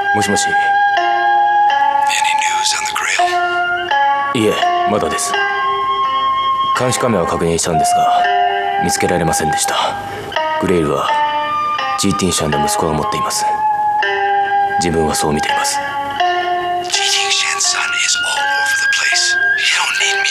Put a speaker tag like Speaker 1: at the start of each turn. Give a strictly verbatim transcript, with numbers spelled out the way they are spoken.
Speaker 1: もしもし。 いえ、まだです。監視カメラを確認したんですが見つけられませんでした。グレイルはジーティンシャンの息子が持っています。自分はそう見ています。